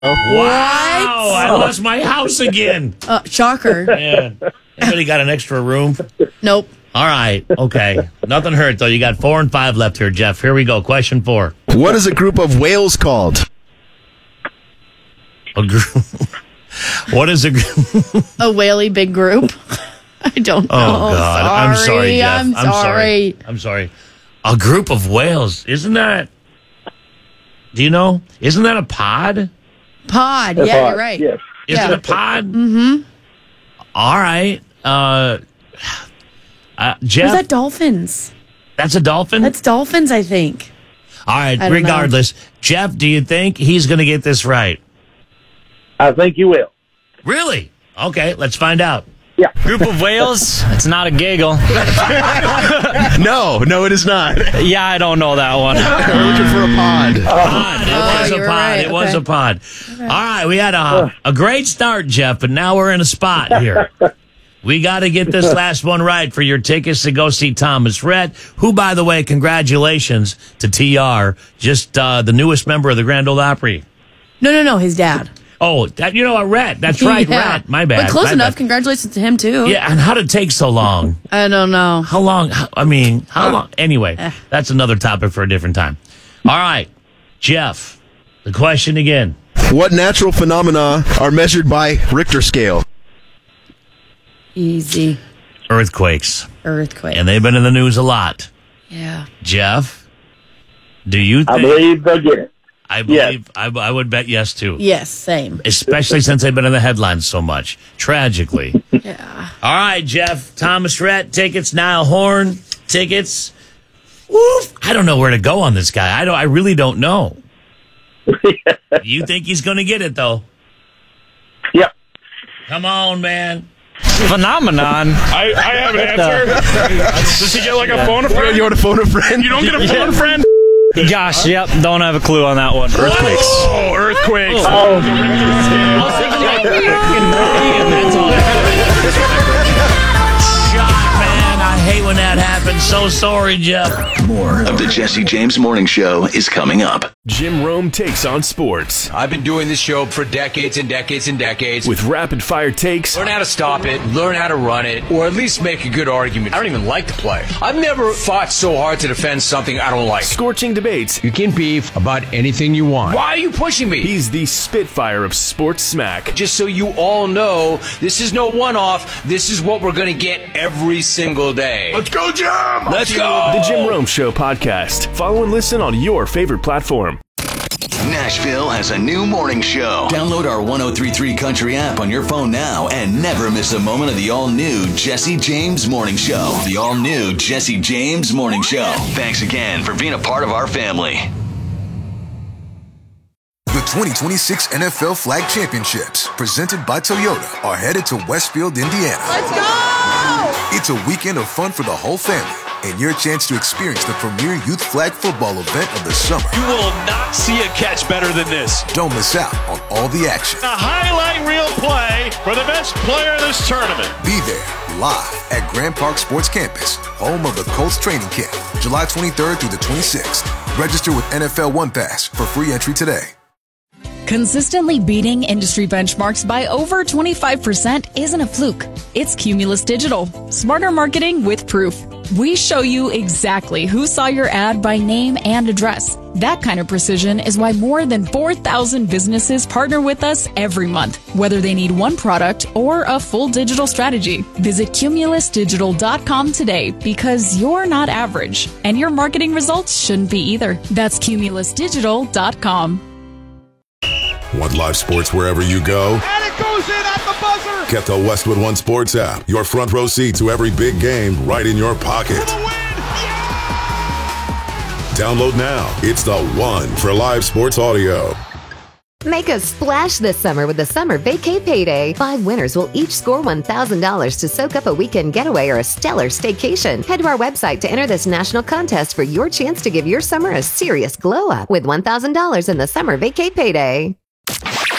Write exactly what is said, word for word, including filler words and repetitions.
Wow! I lost my house again. Uh, shocker. Man, anybody got an extra room? Nope. All right. Okay. Nothing hurt, though. You got four and five left here, Jeff. Here we go. Question four. What is a group of whales called? A group. What is a group? A whaley big group. I don't know. Oh, God. Sorry. I'm sorry, Jeff. I'm, I'm sorry. sorry. I'm sorry. A group of whales. Isn't that... Do you know? Isn't that a pod? Pod. A yeah, pod, you're right. yes. Is Yeah. it a pod? Mm-hmm. All right. Uh, uh, Jeff, Is that dolphins? that's a dolphin? That's dolphins, I think. All right. I don't Regardless, Jeff, do you think he's going to get this right? I think you will. Really? Okay, let's find out. Yeah. Group of whales? It's not a giggle. No, no, it is not. Yeah, I don't know that one. We're looking for a pod. Pod. It Oh, was a you're pod. right. It was Okay. a pod. All right, we had a, a great start, Jeff, but now we're in a spot here. We got to get this last one right for your tickets to go see Thomas Rhett, who, by the way, congratulations to T R, just uh, the newest member of the Grand Ole Opry. No, no, no. His dad. Oh, that, you know what, Rhett. That's right, Yeah. Rhett. My bad. But close My enough. bad. Congratulations to him, too. Yeah, and how did it take so long? I don't know. How long? how- I mean, how long? Anyway, Eh. that's another topic for a different time. All right, Jeff, the question again. What natural phenomena are measured by Richter scale? Easy. Earthquakes. Earthquake. And they've been in the news a lot. yeah. Jeff, do you think... I believe they'll get it. I believe... I, I would bet yes, too. Yes, same. Especially since they've been in the headlines so much. Tragically. Yeah. All right, Jeff. Thomas Rhett tickets. Niall Horn tickets. Woof. I don't know where to go on this guy. I don't. I really don't know. You think he's going to get it, though? Yep. Come on, man. Phenomenon. I, I have an answer. Does he get like a phone a friend? You want to phone a friend? You don't get a phone a friend? Gosh, yep, don't have a clue on that one. Earthquakes. Oh, earthquakes. Shot, man. I hate when that happens. So sorry, Jeff. More of the Jesse James Morning Show is coming up. Jim Rome takes on sports I've been doing this show for decades and decades and decades. with rapid fire takes, Learn how to stop it, learn how to run it, or at least make a good argument. I don't even like to play. I've never fought so hard to defend something I don't like. scorching debates. You can beef about anything you want. Why are you pushing me? He's the Spitfire of sports smack. Just so you all know, this is no one-off. This is what we're going to get every single day. Let's go, Jim! Let's go! The Jim Rome Show podcast. Follow and listen on your favorite platform. Nashville has a new morning show. Download our one oh three point three Country app on your phone now and never miss a moment of the all-new Jesse James Morning Show. The all-new Jesse James Morning Show. Thanks again for being a part of our family. The twenty twenty-six N F L Flag Championships, presented by Toyota, are headed to Westfield, Indiana. Let's go! It's a weekend of fun for the whole family and your chance to experience the premier youth flag football event of the summer. You will not see a catch better than this. Don't miss out on all the action. A highlight reel play for the best player in this tournament. Be there, live at Grand Park Sports Campus, home of the Colts training camp, July twenty-third through the twenty-sixth. Register with N F L One Pass for free entry today. Consistently beating industry benchmarks by over twenty-five percent isn't a fluke. It's Cumulus Digital. Smarter marketing with proof. We show you exactly who saw your ad by name and address. That kind of precision is why more than four thousand businesses partner with us every month, whether they need one product or a full digital strategy. Visit cumulus digital dot com today because you're not average, and your marketing results shouldn't be either. That's cumulus digital dot com. Want live sports wherever you go? And it goes in at the buzzer. Get the Westwood One Sports app. Your front row seat to every big game right in your pocket. Download now. It's the one for live sports audio. Make a splash this summer with the Summer Vacay Payday. Five winners will each score one thousand dollars to soak up a weekend getaway or a stellar staycation. Head to our website to enter this national contest for your chance to give your summer a serious glow up with one thousand dollars in the Summer Vacay Payday.